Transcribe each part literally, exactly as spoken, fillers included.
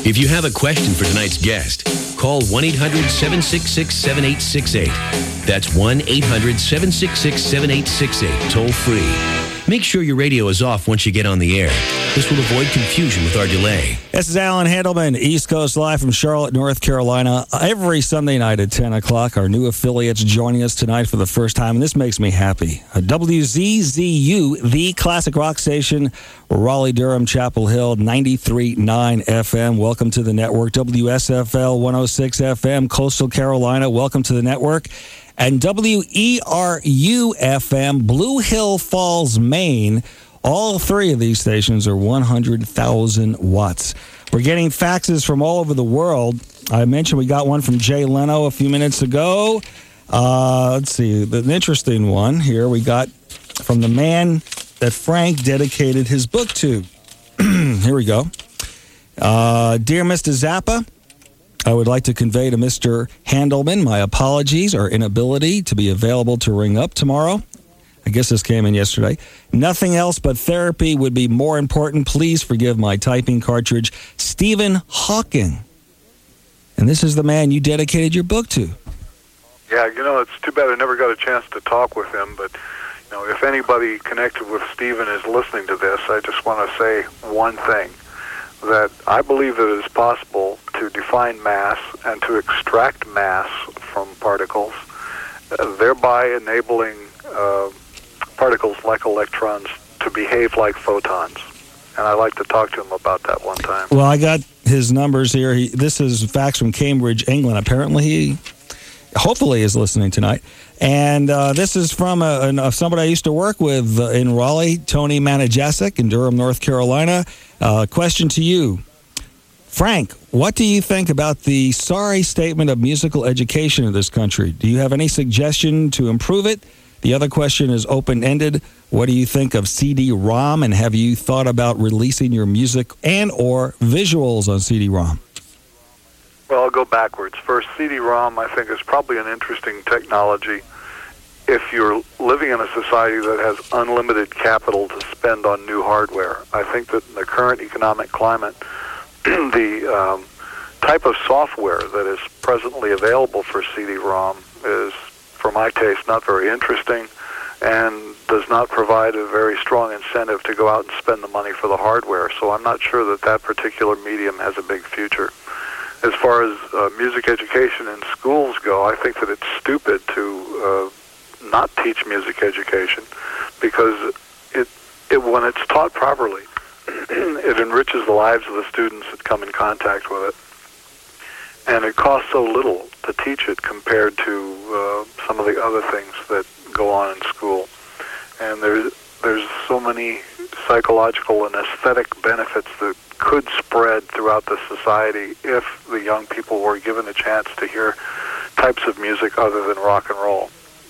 If you have a question for tonight's guest, call one eight hundred seven six six seven eight six eight. That's one eight hundred seven six six seven eight six eight, toll free. Make sure your radio is off once you get on the air. This will avoid confusion with our delay. This is Alan Handelman, East Coast Live from Charlotte, North Carolina. Every Sunday night at ten o'clock, our new affiliates joining us tonight for the first time, and this makes me happy. W Z Z U, the classic rock station, Raleigh-Durham, Chapel Hill, ninety-three point nine F M. Welcome to the network. W S F L one oh six F M, Coastal Carolina. Welcome to the network. And W E R U F M, Blue Hill Falls, Maine. All three of these stations are one hundred thousand watts. We're getting faxes from all over the world. I mentioned we got one from Jay Leno a few minutes ago. Uh, let's see, the interesting one here we got from the man that Frank dedicated his book to. Here we go. Uh, Dear Mister Zappa, I would like to convey to Mister Handelman my apologies or inability to be available to ring up tomorrow. I guess this came in yesterday. Nothing else but therapy would be more important. Please forgive my typing cartridge. Stephen Hawking. And this is the man you dedicated your book to. Yeah, you know, it's too bad I never got a chance to talk with him, but you know, if anybody connected with Stephen is listening to this, I just want to say one thing, that I believe that it is possible to define mass and to extract mass from particles, uh, thereby enabling uh, particles like electrons to behave like photons. And I'd like to talk to him about that one time. Well, I got his numbers here. He, this is fax from Cambridge, England. Apparently he, hopefully, is listening tonight. And uh, this is from a, a, somebody I used to work with uh, in Raleigh, Tony Manajasic in Durham, North Carolina. Uh, question to you. Frank, what do you think about the sorry statement of musical education in this country? Do you have any suggestion to improve it? The other question is open-ended. What do you think of C D ROM, and have you thought about releasing your music and or visuals on C D ROM? Well, I'll go backwards. First, C D ROM, I think, is probably an interesting technology if you're living in a society that has unlimited capital to spend on new hardware. I think that in the current economic climate, the um, type of software that is presently available for C D ROM is, for my taste, not very interesting and does not provide a very strong incentive to go out and spend the money for the hardware. So I'm not sure that that particular medium has a big future. As far as uh, music education in schools go, I think that it's stupid to uh, not teach music education, because it, it when it's taught properly, it enriches the lives of the students that come in contact with it. And it costs so little to teach it compared to uh, some of the other things that go on in school. And there's, there's so many psychological and aesthetic benefits that could spread throughout the society if the young people were given a chance to hear types of music other than rock and roll.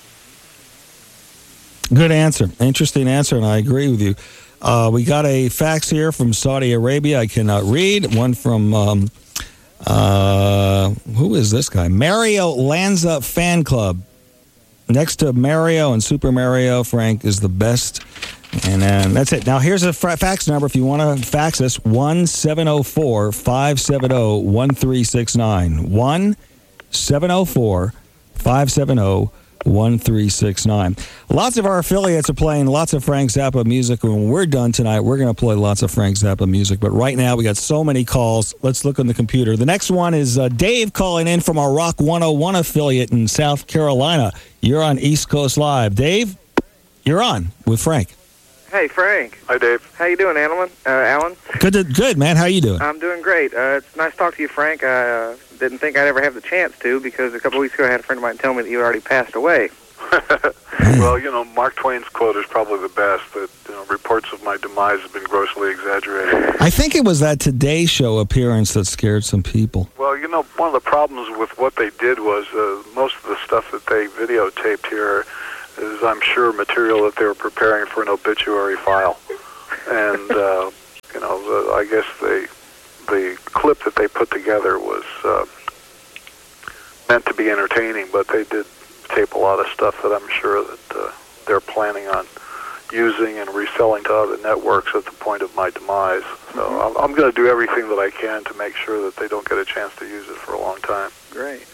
Good answer. Interesting answer, and I agree with you. Uh, we got a fax here from Saudi Arabia I cannot read. One from, um, uh, who is this guy? Mario Lanza Fan Club. Next to Mario and Super Mario, Frank is the best. And then that's it. Now, here's a fax number if you want to fax us, one seven zero four, five seven zero, one three six nine. one seven zero four, five seven zero, one three six nine. Lots of our affiliates are playing lots of Frank Zappa music. When we're done tonight, we're going to play lots of Frank Zappa music. But right now, we got so many calls. Let's look on the computer. The next one is uh, Dave calling in from our Rock one oh one affiliate in South Carolina. You're on East Coast Live. Dave, you're on with Frank. Hey, Frank. Hi, Dave. How you doing, Alan? Uh, Alan? Good, to, good, man. How you doing? I'm doing great. Uh, it's nice to talk to you, Frank. I uh, didn't think I'd ever have the chance to, because a couple of weeks ago I had a friend of mine tell me that you had already passed away. Well, you know, Mark Twain's quote is probably the best, that you know, reports of my demise have been grossly exaggerated. I think it was that Today Show appearance that scared some people. Well, you know, one of the problems with what they did was uh, most of the stuff that they videotaped here is, I'm sure, material that they were preparing for an obituary file. And, uh, you know, the, I guess the, the clip that they put together was uh, meant to be entertaining, but they did tape a lot of stuff that I'm sure that uh, they're planning on using and reselling to other networks at the point of my demise. So mm-hmm. I'm, I'm going to do everything that I can to make sure that they don't get a chance to use it for a long time. Great.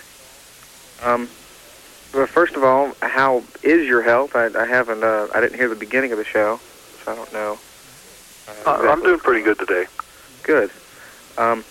Um, well, first of all, how is your health? I, I haven't, uh, I didn't hear the beginning of the show, so I don't know. Uh, exactly. I'm doing pretty good today. Good. Um,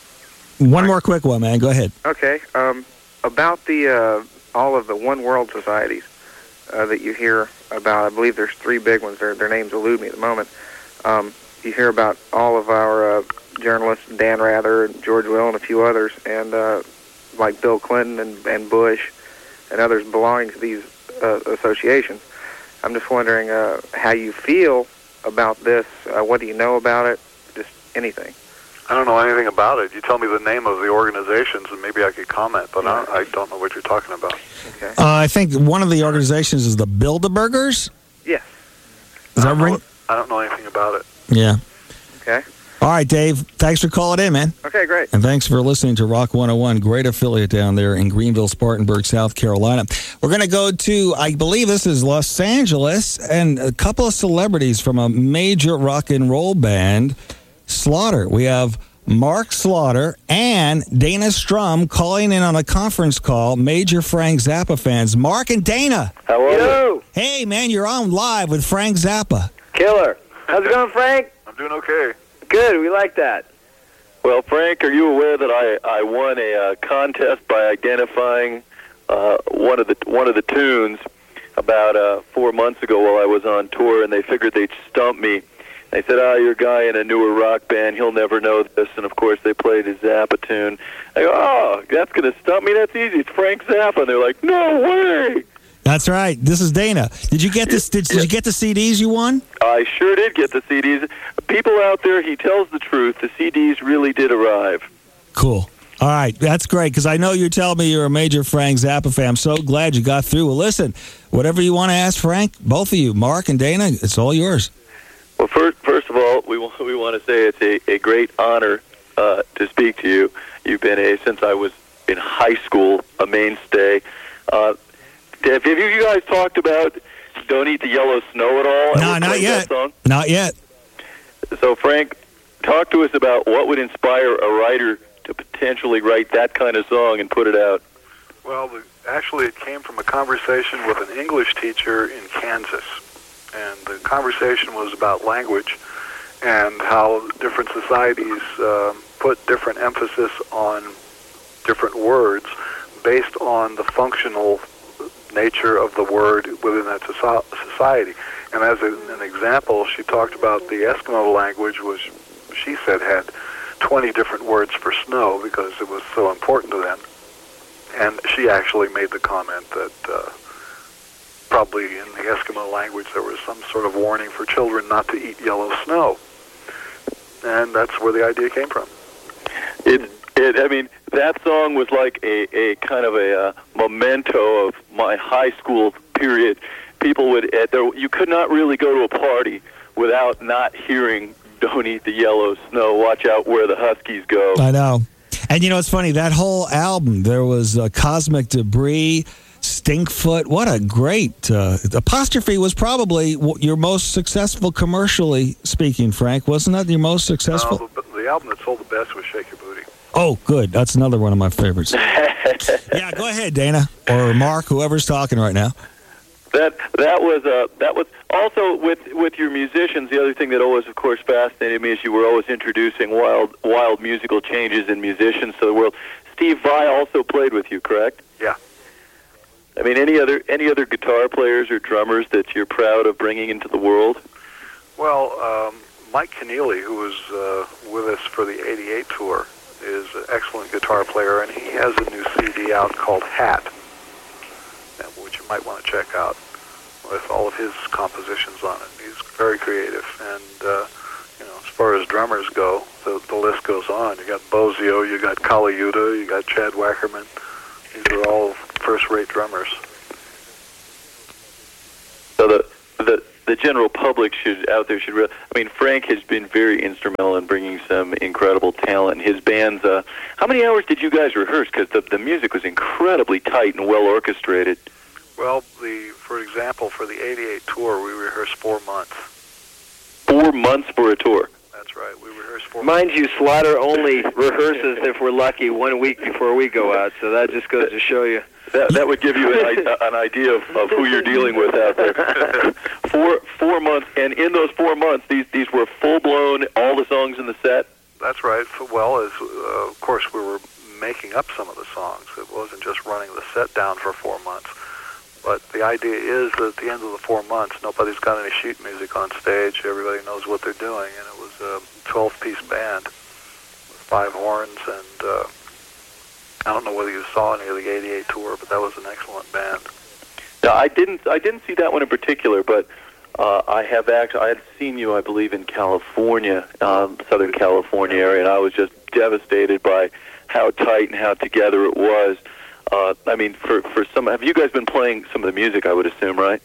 one more quick one, man. Go ahead. Okay. Um, about the uh, all of the One World societies uh, that you hear about, I believe there's three big ones. Their their names elude me at the moment. Um, you hear about all of our uh, journalists, Dan Rather and George Will and a few others, and uh, like Bill Clinton and, and Bush and others belonging to these uh, associations. I'm just wondering uh, how you feel about this. Uh, what do you know about it? Just anything. I don't know anything about it. You tell me the name of the organizations, and maybe I could comment, but I, I don't know what you're talking about. Okay. Uh, I think one of the organizations is the Bilderbergers. Yes. Does that I don't ring? know- I don't know anything about it. Yeah. Okay. All right, Dave. Thanks for calling in, man. Okay, great. And thanks for listening to Rock one oh one, great affiliate down there in Greenville, Spartanburg, South Carolina. We're going to go to, I believe this is Los Angeles, and a couple of celebrities from a major rock and roll band, Slaughter. We have Mark Slaughter and Dana Strum calling in on a conference call, major Frank Zappa fans. Mark and Dana. How are you? Hey, man, you're on live with Frank Zappa. Killer. How's it going, Frank? I'm doing okay. Good, we like that. Well, Frank, are you aware that I, I won a uh, contest by identifying uh, one of the one of the tunes about uh, four months ago while I was on tour, and they figured they'd stump me. They said, oh, you're a guy in a newer rock band, he'll never know this, and of course they played a Zappa tune. I go, oh, that's going to stump me? That's easy, it's Frank Zappa. And they're like, no way! That's right. This is Dana. Did you get this? Did, did you get the C Ds you won? I sure did get the C Ds. People out there, he tells the truth. The C Ds really did arrive. Cool. All right. That's great, because I know you're telling me you're a major Frank Zappa fan. I'm so glad you got through. Well, listen, whatever you want to ask Frank, both of you, Mark and Dana, it's all yours. Well, first, first of all, we want, we want to say it's a, a great honor uh, to speak to you. You've been, a since I was in high school, a mainstay. Uh, have you guys talked about Don't Eat the Yellow Snow at all? No, not yet. Not yet. So, Frank, talk to us about what would inspire a writer to potentially write that kind of song and put it out. Well, the, actually, it came from a conversation with an English teacher in Kansas. And the conversation was about language and how different societies uh, put different emphasis on different words based on the functional nature of the word within that society. And as an example, she talked about the Eskimo language, which she said had twenty different words for snow because it was so important to them. And she actually made the comment that uh, probably in the Eskimo language there was some sort of warning for children not to eat yellow snow. And that's where the idea came from. It, it, I mean, that song was like a, a kind of a uh, memento of my high school period. People would, uh, there, you could not really go to a party without not hearing Don't Eat the Yellow Snow, Watch Out Where the Huskies Go. I know. And you know, it's funny, that whole album, there was uh, Cosmic Debris, Stinkfoot. What a great uh, Apostrophe was probably your most successful commercially speaking, Frank. Wasn't that your most successful? No, the, the album that sold the best was Shake Your Booty. Oh, good. That's another one of my favorites. Yeah, go ahead, Dana, or Mark, whoever's talking right now. That that was uh, that was also with with your musicians. The other thing that always, of course, fascinated me is you were always introducing wild wild musical changes in musicians to the world. Steve Vai also played with you, correct? Yeah. I mean, any other any other guitar players or drummers that you're proud of bringing into the world? Well, um, Mike Keneally, who was uh, with us for the eighty-eight tour, is an excellent guitar player, and he has a new C D out called Hat, which you might want to check out with all of his compositions on it. He's very creative, and uh, you know, as far as drummers go, the, the list goes on. You got Bozio, you got Kali Yuta, you got Chad Wackerman. These are all first-rate drummers. So the the the general public should out there should. Re- I mean, Frank has been very instrumental in bringing some incredible talent. His bands. Uh, how many hours did you guys rehearse? Because the the music was incredibly tight and well orchestrated. Well, the for example, for the eighty-eight tour, we rehearsed four months. Four months for a tour. That's right. We rehearsed four Mind months. you, Slaughter only rehearses, if we're lucky, one week before we go out, so that just goes to show you. That, that would give you an, an idea of, of who you're dealing with out there. four four months, and in those four months, these these were full blown, all the songs in the set. That's right. So, well, as uh, of course we were making up some of the songs. It wasn't just running the set down for four months. But the idea is that at the end of the four months, nobody's got any sheet music on stage. Everybody knows what they're doing, and it was a twelve-piece band with five horns. And uh, I don't know whether you saw any of the eighty-eight tour, but that was an excellent band. No, I didn't. I didn't see that one in particular, but uh, I have actually. I had seen you, I believe, in California, um, Southern California area, and I was just devastated by how tight and how together it was. Uh, I mean, for for some, have you guys been playing some of the music? I would assume, right,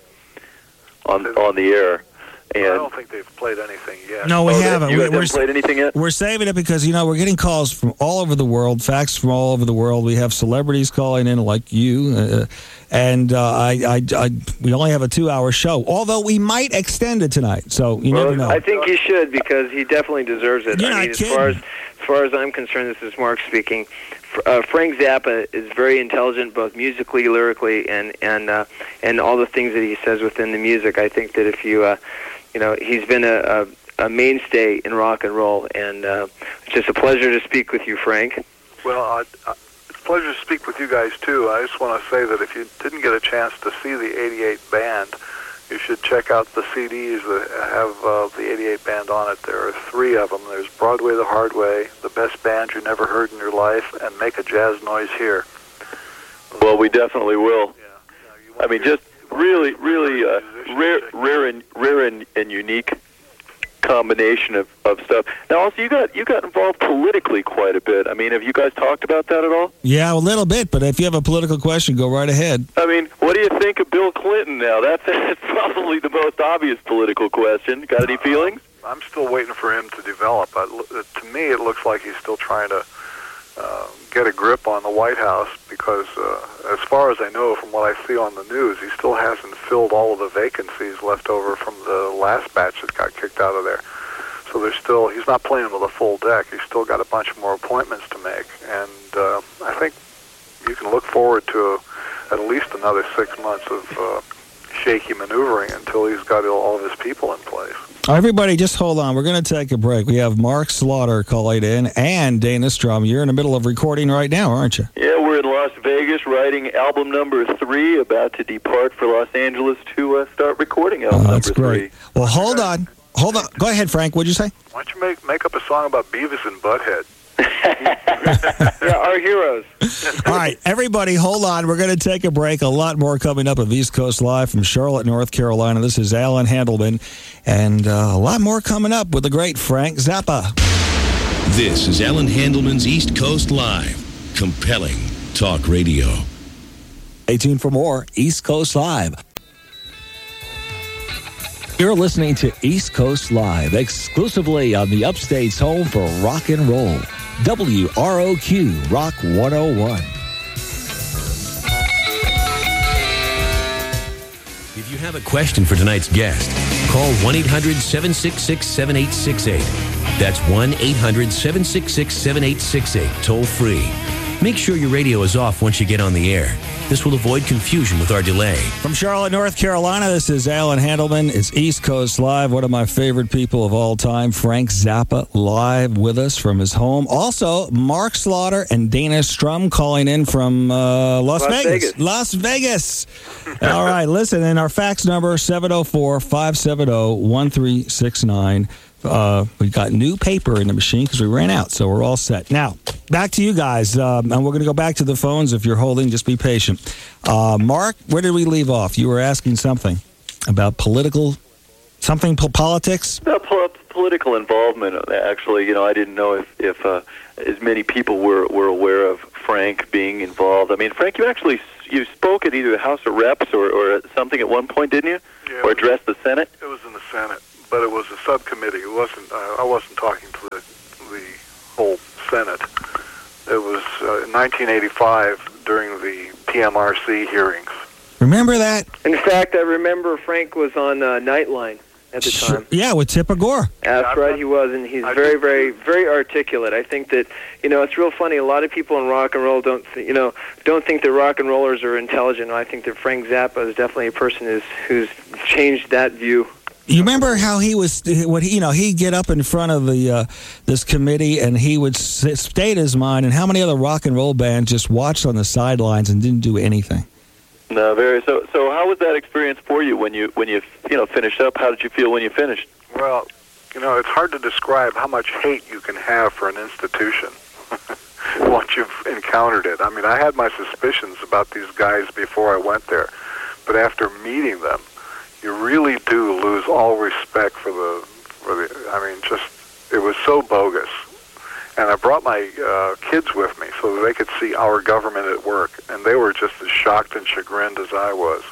on on the air. And I don't think they've played anything yet. No, we oh, haven't. You We- haven't we're, played anything yet? we're saving it because, you know, we're getting calls from all over the world, fax from all over the world. We have celebrities calling in like you. Uh, and uh, I, I, I, we only have a two-hour show, although we might extend it tonight. So you Well, never know. I think you should, because he definitely deserves it. You're I not mean, as kidding. far as as far as I'm concerned, this is Mark speaking. F- Uh, Frank Zappa is very intelligent, both musically, lyrically, and and uh, and all the things that he says within the music. I think that if you, uh, you know, he's been a, a, a mainstay in rock and roll, and uh, it's just a pleasure to speak with you, Frank. Well, I, I, it's a pleasure to speak with you guys, too. I just want to say that if you didn't get a chance to see the eighty-eight band, you should check out the C Ds that have uh, the eighty-eight band on it. There are three of them. There's Broadway the Hard Way, The Best Band You Never Heard in Your Life, and Make a Jazz Noise Here. Well, we definitely will. Yeah. Yeah, you I want mean, to just really, really uh, musicians rare, check- rare, and rare and, and unique combination of, of stuff. Now, also, you got you got involved politically quite a bit. I mean, have you guys talked about that at all? Yeah, a little bit, but if you have a political question, go right ahead. I mean, what do you think of Bill Clinton now? That's, that's probably the most obvious political question. Got any feelings? I'm still waiting for him to develop. I, to me, it looks like he's still trying to uh, get a grip on the White House because, uh, as far as I know from what I see on the news, he still hasn't filled all of the vacancies left over from the last batch that got kicked out of there. So there's still, he's not playing with a full deck. He's still got a bunch more appointments to make. And uh, I think you can look forward to at least another six months of uh, shaky maneuvering until he's got all of his people in place. Everybody, just hold on. We're going to take a break. We have Mark Slaughter calling in and Dana Strum. You're in the middle of recording right now, aren't you? Yeah, we're in Las Vegas writing album number three, about to depart for Los Angeles to uh, start recording album Oh, that's number great. three. Well, hold on. Hold on. Go ahead, Frank. What'd you say? Why don't you make make up a song about Beavis and Butthead? Yeah, our heroes. All right, everybody, hold on. We're going to take a break. A lot more coming up of East Coast Live from Charlotte, North Carolina. This is Alan Handelman, and uh, a lot more coming up with the great Frank Zappa. This is Alan Handelman's East Coast Live. Compelling talk radio. Stay tuned for more East Coast Live. You're listening to East Coast Live, exclusively on the Upstate's home for rock and roll. W R O Q Rock one oh one. If you have a question for tonight's guest, call one eight hundred seven six six seven eight six eight. That's one eight hundred seven six six seven eight six eight, toll free. Make sure your radio is off once you get on the air. This will avoid confusion with our delay. From Charlotte, North Carolina, this is Alan Handelman. It's East Coast Live. One of my favorite people of all time, Frank Zappa, live with us from his home. Also, Mark Slaughter and Dana Strum calling in from uh, Las, Las Vegas. Vegas. Las Vegas. All right, listen, and our fax number, seven oh four, five seven oh, one three six nine. Uh, we got new paper in the machine because we ran out, so we're all set. Now, back to you guys, um, and we're going to go back to the phones. If you're holding, just be patient. Uh, Mark, where did we leave off? You were asking something about political, something po- politics? About po- political involvement, actually, you know, I didn't know if, if uh, as many people were, were aware of Frank being involved. I mean, Frank, you actually you spoke at either the House of Reps or, or something at one point, didn't you? Yeah, or addressed the Senate? It was in the Senate, but it was a subcommittee. It wasn't. Uh, I wasn't talking to the, the whole Senate. It was uh, in nineteen eighty-five during the P M R C hearings. Remember that? In fact, I remember Frank was on uh, Nightline at the time. Yeah, with Tipper Gore. That's right, he was, and he's very, very, very articulate. I think that, you know, it's real funny. A lot of people in rock and roll don't, th- you know, don't think that rock and rollers are intelligent. I think that Frank Zappa is definitely a person who's who's changed that view. You remember how he was, what he, you know, he'd get up in front of the uh, this committee and he would s- state his mind, and how many other rock and roll bands just watched on the sidelines and didn't do anything? No, very. So, so how was that experience for you when you when you you know finished up? How did you feel when you finished? Well, you know, it's hard to describe how much hate you can have for an institution once you've encountered it. I mean, I had my suspicions about these guys before I went there, but after meeting them, you really do lose all respect for the for the. I mean, just it was so bogus. And I brought my uh, kids with me so that they could see our government at work, and they were just as shocked and chagrined as I was.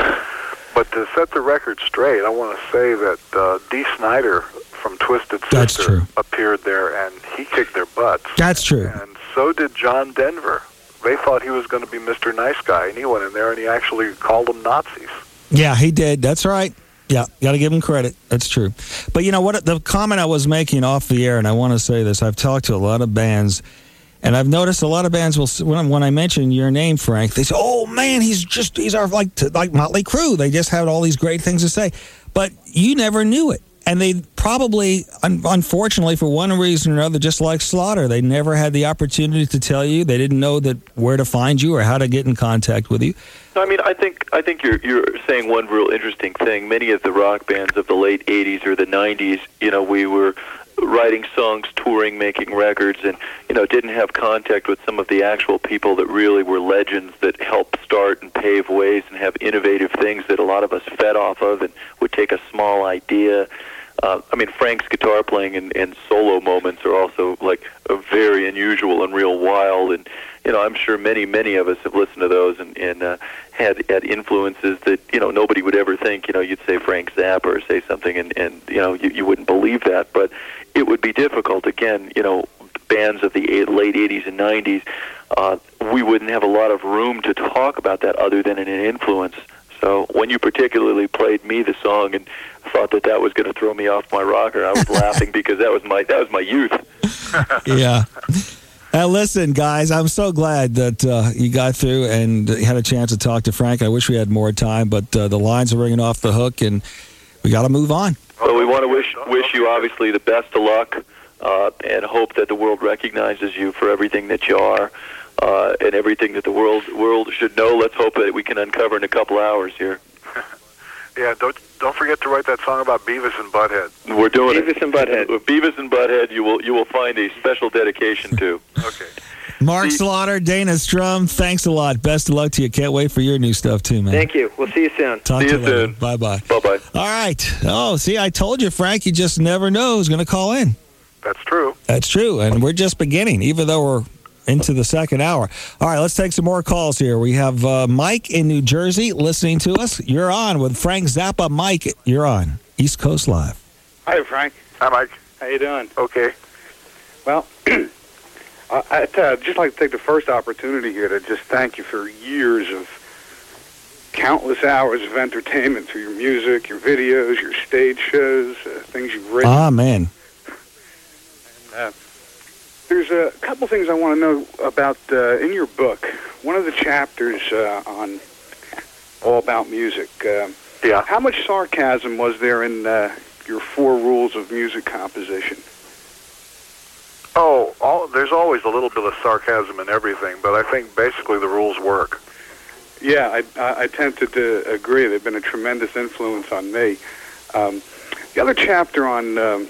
But to set the record straight, I want to say that uh, Dee Snider from Twisted That's Sister true. appeared there, and he kicked their butts. That's true. And so did John Denver. They thought he was going to be Mister Nice Guy, and he went in there and he actually called them Nazis. Yeah, he did. That's right. Yeah, got to give him credit. That's true. But you know what? The comment I was making off the air, and I want to say this, I've talked to a lot of bands, and I've noticed a lot of bands will, when, when I mention your name, Frank, they say, oh, man, he's just, he's our, like, like Motley Crue. They just had all these great things to say. But you never knew it. And they probably, un- unfortunately, for one reason or another, just like Slaughter, they never had the opportunity to tell you. They didn't know that where to find you or how to get in contact with you. I mean, I think I think you're you're saying one real interesting thing. Many of the rock bands of the late eighties or the nineties, you know, we were writing songs, touring, making records, and you know, didn't have contact with some of the actual people that really were legends that helped start and pave ways and have innovative things that a lot of us fed off of and would take a small idea. Uh, I mean, Frank's guitar playing and, and solo moments are also like a very unusual and real wild. And you know, I'm sure many, many of us have listened to those and, and uh, had had influences that you know nobody would ever think. You know, you'd say Frank Zappa or say something, and, and you know you, you wouldn't believe that. But it would be difficult. Again, you know, bands of the eight, late eighties and nineties, uh, we wouldn't have a lot of room to talk about that other than in an influence. So when you particularly played me the song and thought that that was going to throw me off my rocker, I was laughing because that was my that was my youth. Yeah. Now, listen, guys, I'm so glad that uh, you got through and had a chance to talk to Frank. I wish we had more time, but uh, the lines are ringing off the hook, and we got to move on. So we want to wish wish you obviously the best of luck uh, and hope that the world recognizes you for everything that you are. Uh, and everything that the world world should know. Let's hope that we can uncover in a couple hours here. Yeah, don't don't forget to write that song about Beavis and Butthead. We're doing Beavis it. and Butthead. With Beavis and Butthead, you will you will find a special dedication to. Okay. Mark Slaughter, Dana Strum, thanks a lot. Best of luck to you. Can't wait for your new stuff, too, man. Thank you. We'll see you soon. Talk See to you you later. soon. Bye-bye. Bye-bye. All right. Oh, see, I told you, Frank, you just never know who's going to call in. That's true. That's true, and we're just beginning, even though we're into the second hour. All right, let's take some more calls here. We have uh, Mike in New Jersey listening to us. You're on with Frank Zappa. Mike, you're on East Coast Live. Hi, Frank. Hi, Mike. How you doing? Okay. Well, I- I'd uh, just like to take the first opportunity here to just thank you for years of countless hours of entertainment through your music, your videos, your stage shows, uh, things you've written. Ah, man. Uh, there's a couple things I want to know about uh, in your book. One of the chapters uh, on all about music. Uh, Yeah. How much sarcasm was there in uh, your four rules of music composition? Oh, all, there's always a little bit of sarcasm in everything, but I think basically the rules work. Yeah, I, I, I tend to, to agree. They've been a tremendous influence on me. Um, the other chapter on um,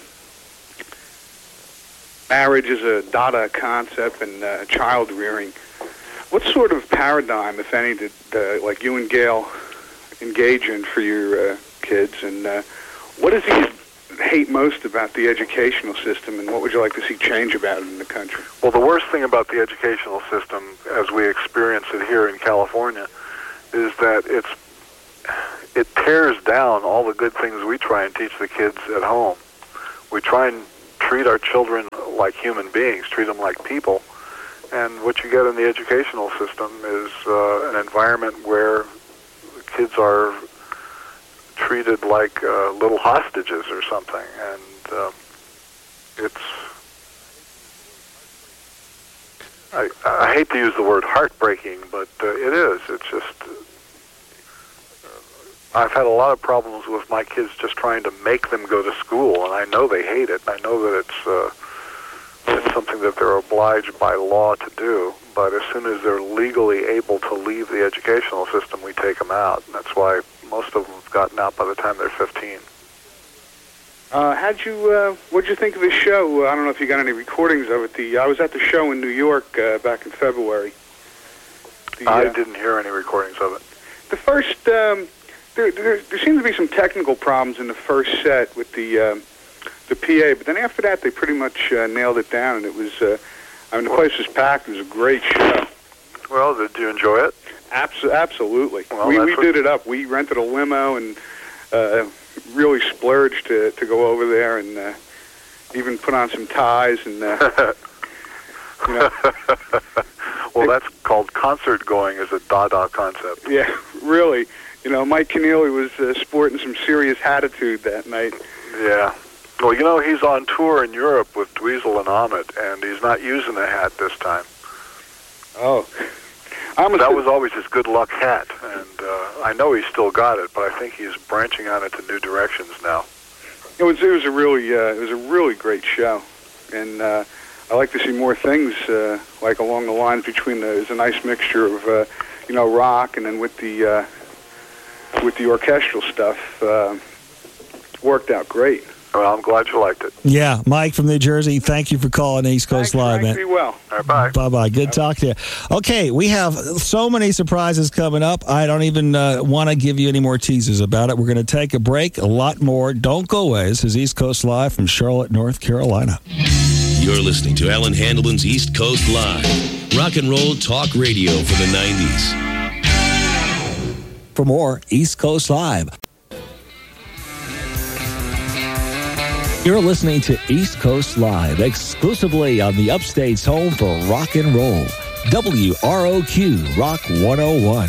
marriage as a Dada concept and uh, child rearing. What sort of paradigm, if any, did uh, like you and Gail engage in for your uh, kids? And uh, what does he hate most about the educational system, and what would you like to see change about it in the country? Well, the worst thing about the educational system, as we experience it here in California, is that it's it tears down all the good things we try and teach the kids at home. We try and treat our children like human beings, treat them like people, and what you get in the educational system is uh, an environment where kids are treated like uh, little hostages or something, and uh, it's. I, I hate to use the word heartbreaking, but uh, it is. It's just. Uh, I've had a lot of problems with my kids just trying to make them go to school, and I know they hate it. I know that it's uh, it's something that they're obliged by law to do. But as soon as they're legally able to leave the educational system, we take them out. And that's why most of them have gotten out by the time they're fifteen. Uh, how'd you? Uh, what'd you think of the show? I don't know if you got any recordings of it. The I was at the show in New York uh, back in February. The, I uh, didn't hear any recordings of it. The first, um, there, there, there seemed to be some technical problems in the first set with the uh, the P A, but then after that, they pretty much uh, nailed it down, and it was. Uh, I mean, the place was packed. It was a great show. Well, did you enjoy it? Abs- absolutely. Well, we we what... did it up. We rented a limo and uh, really splurged to to go over there and uh, even put on some ties and. Uh, you know. Well, that's called concert going as a Dada concept. Yeah, really. You know, Mike Keneally was uh, sporting some serious attitude that night. Yeah. Well, you know, he's on tour in Europe with Dweezil and Ahmet, and he's not using the hat this time. Oh. I'm that was always his good luck hat, and uh, I know he's still got it, but I think he's branching out into new directions now. It was it was a really uh, it was a really great show, and uh, I like to see more things uh, like along the lines between the. There's a nice mixture of uh, you know rock, and then with the uh, with the orchestral stuff, uh, worked out great. Well, I'm glad you liked it. Yeah, Mike from New Jersey, thank you for calling East Coast Thanks, Live, Frank. man. Be well. All right, bye. Bye-bye. Good talk to you. Okay, we have so many surprises coming up. I don't even uh, want to give you any more teasers about it. We're going to take a break, a lot more. Don't go away. This is East Coast Live from Charlotte, North Carolina. You're listening to Alan Handelman's East Coast Live. Rock and roll talk radio for the nineties. For more East Coast Live. You're listening to East Coast Live, exclusively on the Upstate's home for rock and roll. W R O Q Rock one oh one.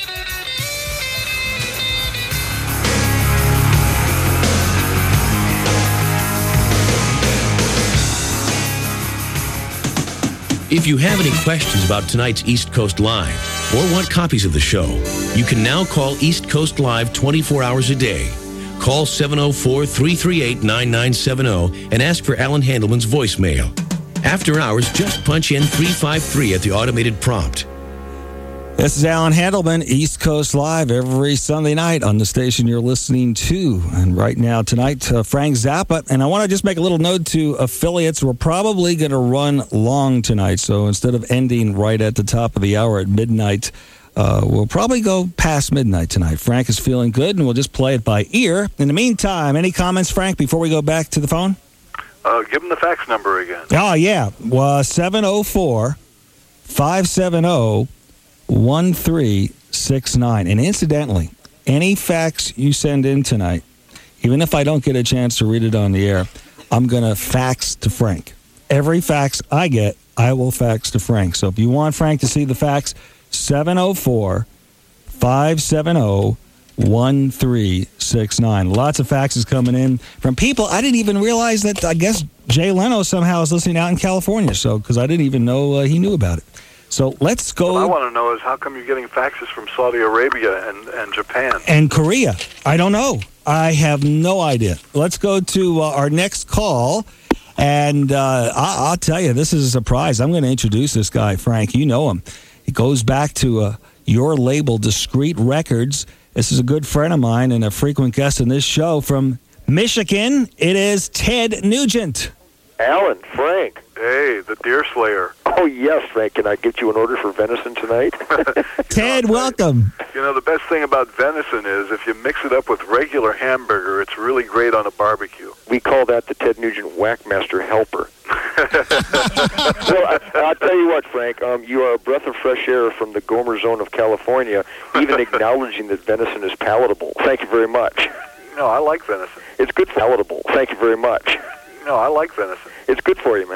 If you have any questions about tonight's East Coast Live or want copies of the show, you can now call East Coast Live twenty-four hours a day. Call seven oh four, three three eight, nine nine seven oh and ask for Alan Handelman's voicemail. After hours, just punch in three five three at the automated prompt. This is Alan Handelman, East Coast Live, every Sunday night on the station you're listening to. And right now, tonight, uh, Frank Zappa. And I want to just make a little note to affiliates. We're probably going to run long tonight. So instead of ending right at the top of the hour at midnight, uh, we'll probably go past midnight tonight. Frank is feeling good, and we'll just play it by ear. In the meantime, any comments, Frank, before we go back to the phone? Uh, give him the fax number again. Oh, yeah. Well, seven oh four, five seven oh, one three six nine. And incidentally, any fax you send in tonight, even if I don't get a chance to read it on the air, I'm going to fax to Frank. Every fax I get, I will fax to Frank. So if you want Frank to see the fax, seven oh four, five seven oh, one three six nine. Lots of faxes coming in from people. I didn't even realize that, I guess, Jay Leno somehow is listening out in California, so because I didn't even know uh, he knew about it. So let's go. What I want to know is how come you're getting faxes from Saudi Arabia and, and Japan? And Korea. I don't know. I have no idea. Let's go to uh, our next call. And uh, I- I'll tell you, this is a surprise. I'm going to introduce this guy, Frank. You know him. He goes back to uh, your label, Discreet Records. This is a good friend of mine and a frequent guest in this show from Michigan. It is Ted Nugent. Alan, Frank. Hey, the Deer Slayer. Oh, yes, Frank. Can I get you an order for venison tonight? Ted, know, welcome. You know, the best thing about venison is if you mix it up with regular hamburger, it's really great on a barbecue. We call that the Ted Nugent Whackmaster Helper. Well, I, I'll tell you what, Frank, um, you are a breath of fresh air from the Gomer Zone of California, even acknowledging that venison is palatable. Thank you very much. No, I like venison. It's good palatable. Thank you very much. No, I like venison. It's good for you, man.